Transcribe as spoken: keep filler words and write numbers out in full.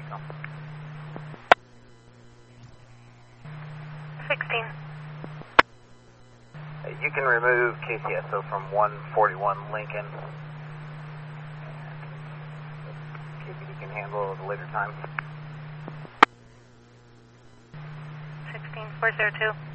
Echo. sixteen. Uh, you can remove K C S O from one forty-one Lincoln. K P D can handle it at a later time. sixteen, four zero two.